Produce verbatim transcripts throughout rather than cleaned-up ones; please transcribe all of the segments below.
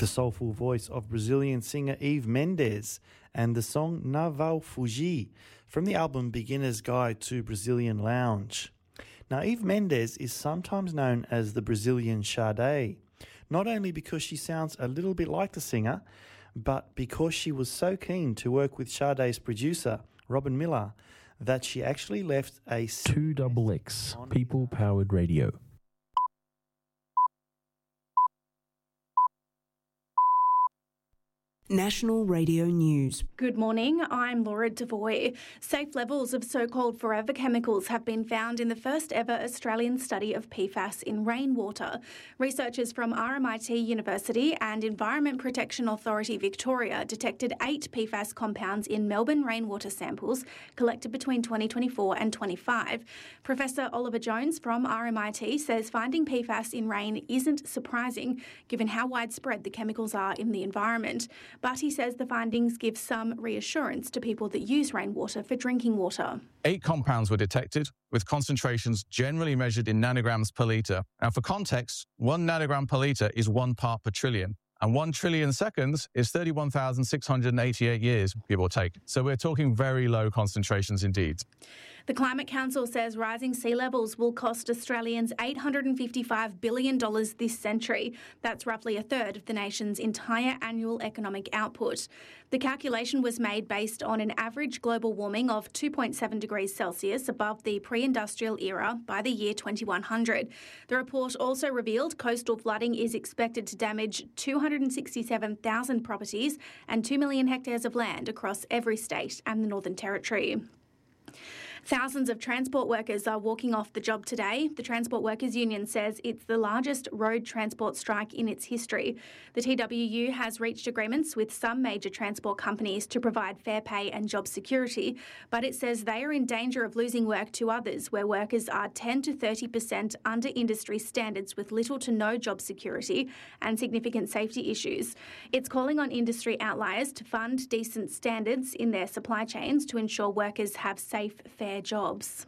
the soulful voice of Brazilian singer Eve Mendes and the song Naval Fugi from the album Beginner's Guide to Brazilian Lounge. Now, Eve Mendes is sometimes known as the Brazilian Sade, not only because she sounds a little bit like the singer, but because she was so keen to work with Sade's producer, Robin Miller, that she actually left a... two X X, people-powered radio. National Radio News. Good morning, I'm Laura Devoy. Safe levels of so-called forever chemicals have been found in the first ever Australian study of P FAS in rainwater. Researchers from R M I T University and Environment Protection Authority Victoria detected eight P FAS compounds in Melbourne rainwater samples collected between twenty twenty-four and twenty-five. Professor Oliver Jones from R M I T says finding P FAS in rain isn't surprising given how widespread the chemicals are in the environment. But he says the findings give some reassurance to people that use rainwater for drinking water. Eight compounds were detected, with concentrations generally measured in nanograms per litre. Now, for context, one nanogram per litre is one part per trillion, and one trillion seconds is thirty-one thousand six hundred eighty-eight years, give or take. So we're talking very low concentrations indeed. The Climate Council says rising sea levels will cost Australians eight hundred fifty-five billion dollars this century. That's roughly a third of the nation's entire annual economic output. The calculation was made based on an average global warming of two point seven degrees Celsius above the pre-industrial era by the year twenty-one hundred. The report also revealed coastal flooding is expected to damage two hundred sixty-seven thousand properties and two million hectares of land across every state and the Northern Territory. Thousands of transport workers are walking off the job today. The Transport Workers Union says it's the largest road transport strike in its history. The T W U has reached agreements with some major transport companies to provide fair pay and job security, but it says they are in danger of losing work to others where workers are ten to thirty percent under industry standards with little to no job security and significant safety issues. It's calling on industry outliers to fund decent standards in their supply chains to ensure workers have safe, fair jobs.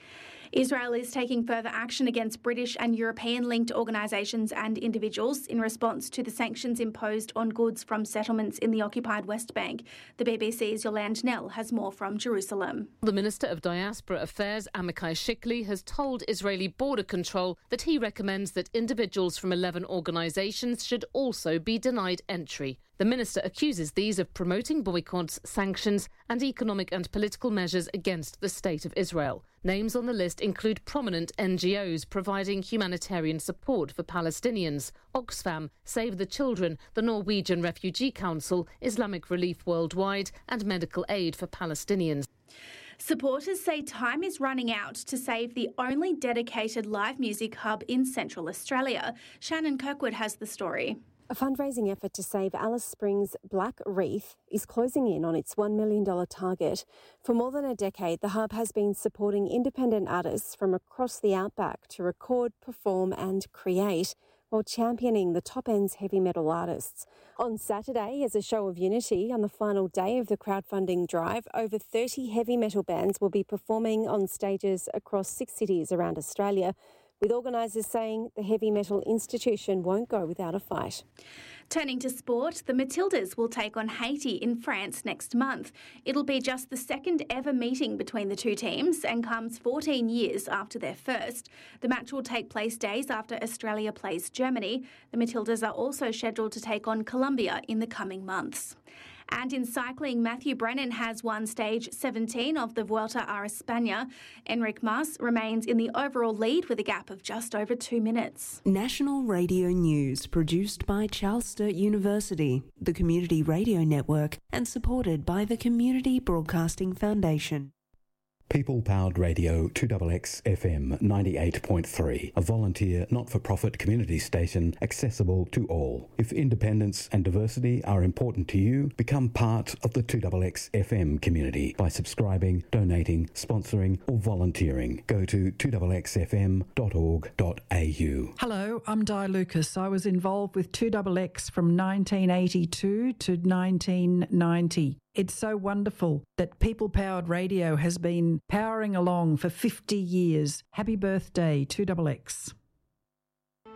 Israel is taking further action against British and European-linked organisations and individuals in response to the sanctions imposed on goods from settlements in the occupied West Bank. The B B C's Yolande Knell has more from Jerusalem. The Minister of Diaspora Affairs, Amichai Shikli, has told Israeli Border Control that he recommends that individuals from eleven organisations should also be denied entry. The minister accuses these of promoting boycotts, sanctions and economic and political measures against the State of Israel. Names on the list include prominent N G Os providing humanitarian support for Palestinians: Oxfam, Save the Children, the Norwegian Refugee Council, Islamic Relief Worldwide and Medical Aid for Palestinians. Supporters say time is running out to save the only dedicated live music hub in Central Australia. Shannon Kirkwood has the story. A fundraising effort to save Alice Springs' Black Reef is closing in on its one million dollars target. For more than a decade, the hub has been supporting independent artists from across the outback to record, perform and create, while championing the top-end's heavy metal artists. On Saturday, as a show of unity on the final day of the crowdfunding drive, over thirty heavy metal bands will be performing on stages across six cities around Australia, with organisers saying the heavy metal institution won't go without a fight. Turning to sport, the Matildas will take on Haiti in France next month. It'll be just the second ever meeting between the two teams and comes fourteen years after their first. The match will take place days after Australia plays Germany. The Matildas are also scheduled to take on Colombia in the coming months. And in cycling, Matthew Brennan has won stage seventeen of the Vuelta a España. Enric Mas remains in the overall lead with a gap of just over two minutes. National Radio News, produced by Charles Sturt University, the Community Radio Network, and supported by the Community Broadcasting Foundation. People-powered radio two X X F M ninety-eight point three, a volunteer not-for-profit community station accessible to all. If independence and diversity are important to you, become part of the two X X F M community by subscribing, donating, sponsoring or volunteering. Go to two x x f m dot org dot a u. Hello, I'm Di Lucas. I was involved with two X X from nineteen eighty-two to nineteen ninety. It's so wonderful that People-Powered Radio has been powering along for fifty years. Happy birthday, two X X.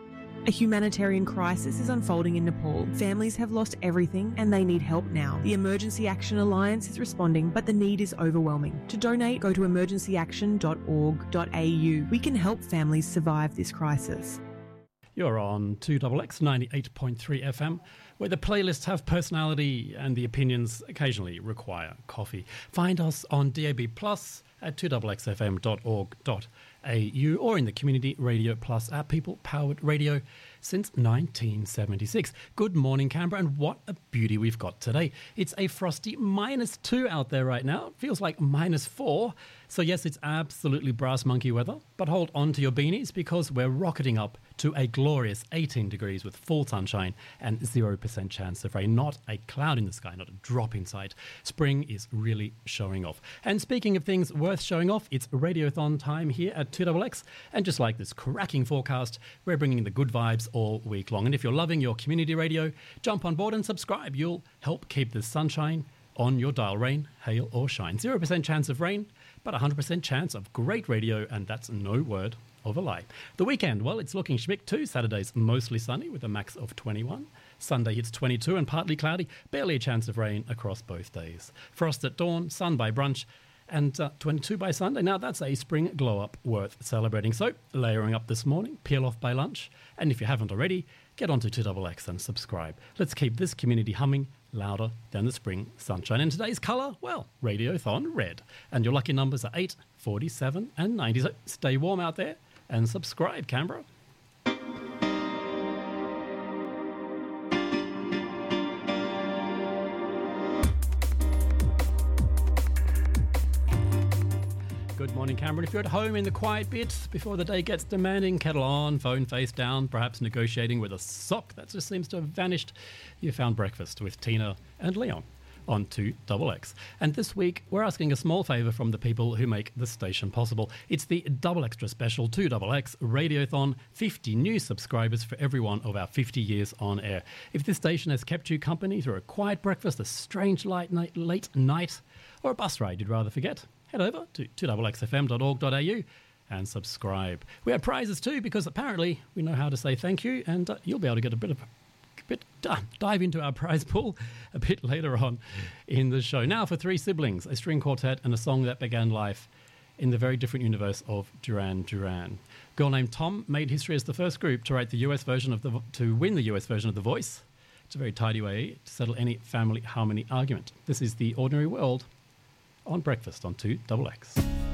A humanitarian crisis is unfolding in Nepal. Families have lost everything and they need help now. The Emergency Action Alliance is responding, but the need is overwhelming. To donate, go to emergency action dot org dot a u. We can help families survive this crisis. You're on two X X ninety-eight point three F M, where the playlists have personality and the opinions occasionally require coffee. Find us on D A B Plus at two X X F M dot org dot a u or in the Community Radio Plus app, people-powered radio since nineteen seventy-six. Good morning, Canberra, and what a beauty we've got today. It's a frosty minus two out there right now. It feels like minus four. So yes, it's absolutely brass monkey weather, but hold on to your beanies because we're rocketing up to a glorious eighteen degrees with full sunshine and zero percent chance of rain. Not a cloud in the sky, not a drop in sight. Spring is really showing off. And speaking of things worth showing off, it's Radiothon time here at two X X. And just like this cracking forecast, we're bringing the good vibes all week long. And if you're loving your community radio, jump on board and subscribe. You'll help keep the sunshine on your dial, rain, hail or shine. zero percent chance of rain, but one hundred percent chance of great radio, and that's no word of a lie. The weekend, well, it's looking schmick too. Saturday's mostly sunny with a max of twenty-one. Sunday hits twenty-two and partly cloudy, barely a chance of rain across both days. Frost at dawn, sun by brunch, and uh, twenty-two by Sunday. Now that's a spring glow-up worth celebrating. So, layering up this morning, peel off by lunch, and if you haven't already, get onto two X X and subscribe. Let's keep this community humming louder than the spring sunshine. And today's colour, well, Radiothon red. And your lucky numbers are eight, forty-seven and ninety. So stay warm out there and subscribe, Canberra. Good morning, Cameron. If you're at home in the quiet bit before the day gets demanding, kettle on, phone face down, perhaps negotiating with a sock that just seems to have vanished, you found breakfast with Tina and Leon on two X X. And this week, we're asking a small favour from the people who make the station possible. It's the double extra special two X X Radiothon, fifty new subscribers for every one of our fifty years on air. If this station has kept you company through a quiet breakfast, a strange late night, late night, or a bus ride you'd rather forget, head over to two X X F M dot org dot a u and subscribe. We have prizes too, because apparently we know how to say thank you, and uh, you'll be able to get a bit of a bit uh, dive into our prize pool a bit later on in the show. Now for Three Siblings, a string quartet and a song that began life in the very different universe of Duran Duran. A girl named Tom made history as the first group to write the U S version of the vo- to win the U S version of The Voice. It's a very tidy way to settle any family harmony argument. This is The Ordinary World on breakfast on two X X.